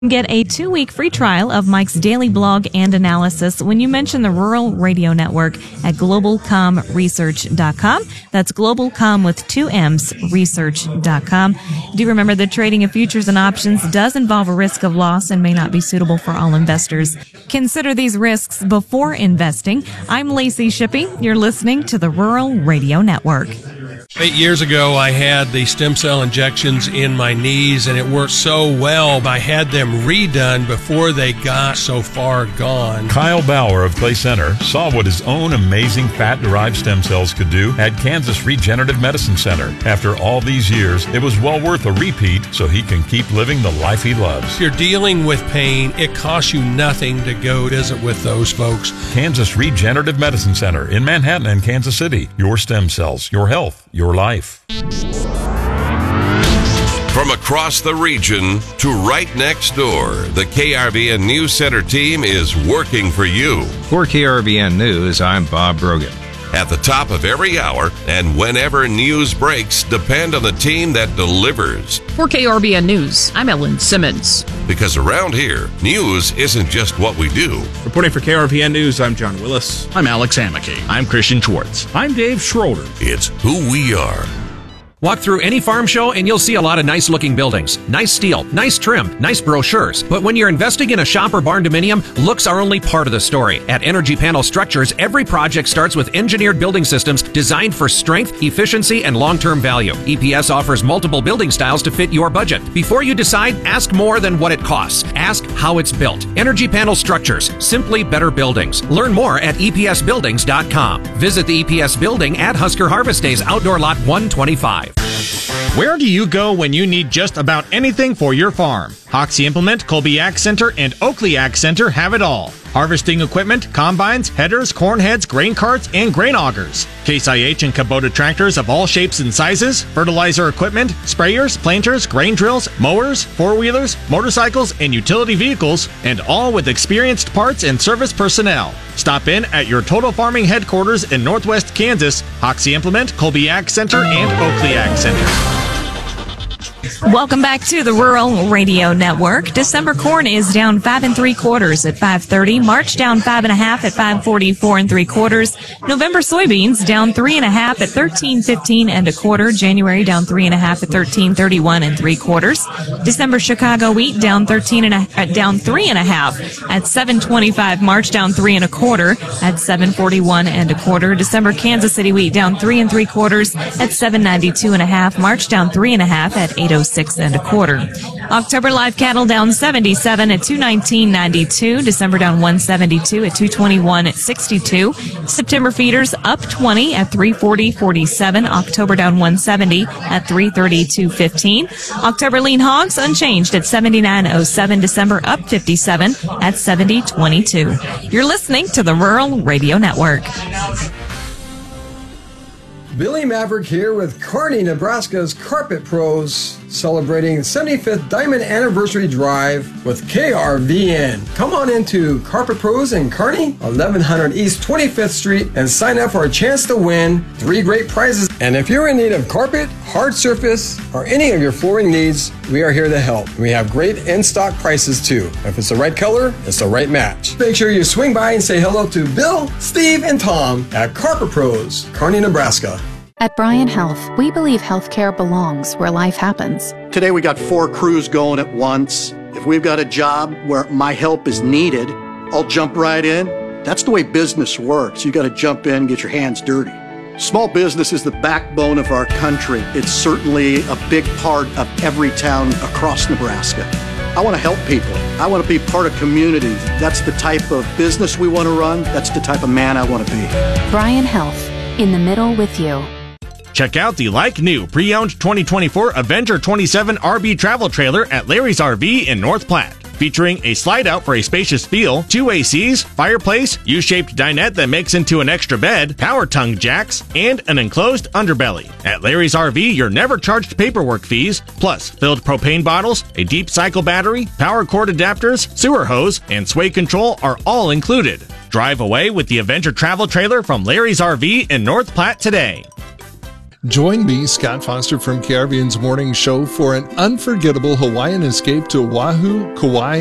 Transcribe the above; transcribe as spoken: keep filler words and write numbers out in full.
Get a two-week free trial of Mike's daily blog and analysis when you mention the Rural Radio Network at global com research dot com. That's globalcom with two M's, research dot com. Do remember that trading of futures and options does involve a risk of loss and may not be suitable for all investors. Consider these risks before investing. I'm Lacey Shippey. You're listening to the Rural Radio Network. Eight years ago, I had the stem cell injections in my knees, and it worked so well. I had them redone before they got so far gone. Kyle Bauer of Clay Center saw what his own amazing fat-derived stem cells could do at Kansas Regenerative Medicine Center. After all these years, it was well worth a repeat so he can keep living the life he loves. If you're dealing with pain, it costs you nothing to go visit with those folks. Kansas Regenerative Medicine Center in Manhattan and Kansas City. Your stem cells, your health, your life. From across the region to right next door, the K R V N News Center team is working for you. For K R V N News, I'm Bob Brogan. At the top of every hour and whenever news breaks, depend on the team that delivers. For K R V N News, I'm Ellen Simmons. Because around here, news isn't just what we do. Reporting for K R V N News, I'm John Willis. I'm Alex Amicky. I'm Christian Schwartz. I'm Dave Schroeder. It's who we are. Walk through any farm show and you'll see a lot of nice looking buildings. Nice steel, nice trim, nice brochures. But when you're investing in a shop or barn dominium, looks are only part of the story. At Energy Panel Structures, every project starts with engineered building systems designed for strength, efficiency, and long-term value. E P S offers multiple building styles to fit your budget. Before you decide, ask more than what it costs. Ask how it's built. Energy Panel Structures, simply better buildings. Learn more at E P S buildings dot com. Visit the E P S building at Husker Harvest Days Outdoor Lot one twenty-five. Where do you go when you need just about anything for your farm? Hoxie Implement, Colby Ag Center, and Oakley Ag Center have it all. Harvesting equipment, combines, headers, corn heads, grain carts, and grain augers. Case I H and Kubota tractors of all shapes and sizes, fertilizer equipment, sprayers, planters, grain drills, mowers, four-wheelers, motorcycles, and utility vehicles, and all with experienced parts and service personnel. Stop in at your Total Farming headquarters in Northwest Kansas, Hoxie Implement, Colby Ag Center, and Oakley Ag Center. Welcome back to the Rural Radio Network. December corn is down five and three quarters at five thirty. March down five and a half at five forty-four and three quarters. November soybeans down three and a half at thirteen fifteen and a quarter. January down three and a half at thirteen thirty-one and three quarters. December Chicago wheat down thirteen and a uh, down three and a half at seven twenty-five. March down three and a quarter at seven forty-one and a quarter. December Kansas City wheat down three and three quarters at seven ninety-two and a half. March down three and a half at eight oh six and a quarter. October live cattle down seventy-seven at two nineteen ninety-two. December down one seventy-two at two twenty-one at sixty-two. September feeders up twenty at three forty forty-seven. October down one seventy at three thirty-two fifteen. October lean hogs unchanged at seventy-nine oh seven. December up fifty-seven at seventy twenty-two. You're listening to the Rural Radio Network. Billy Maverick here with Kearney, Nebraska's Carpet Pros, celebrating the seventy-fifth Diamond Anniversary Drive with K R V N. Come on into Carpet Pros in Kearney, eleven hundred East twenty-fifth Street, and sign up for a chance to win three great prizes. And if you're in need of carpet, hard surface, or any of your flooring needs, we are here to help. We have great in-stock prices too. If it's the right color, it's the right match. Make sure you swing by and say hello to Bill, Steve, and Tom at Carpet Pros, Kearney, Nebraska. At Bryan Health, we believe healthcare belongs where life happens. Today we got four crews going at once. If we've got a job where my help is needed, I'll jump right in. That's the way business works. You got to jump in, get your hands dirty. Small business is the backbone of our country. It's certainly a big part of every town across Nebraska. I want to help people. I want to be part of community. That's the type of business we want to run. That's the type of man I want to be. Bryan Health, in the middle with you. Check out the like-new pre-owned twenty twenty-four Avenger twenty-seven R V travel trailer at Larry's R V in North Platte. Featuring a slide-out for a spacious feel, two A Cs, fireplace, U-shaped dinette that makes into an extra bed, power tongue jacks, and an enclosed underbelly. At Larry's R V, you're never charged paperwork fees, plus filled propane bottles, a deep cycle battery, power cord adapters, sewer hose, and sway control are all included. Drive away with the Avenger travel trailer from Larry's R V in North Platte today. Join me, Scott Foster from K R V N's Morning Show, for an unforgettable Hawaiian escape to Oahu, Kauai,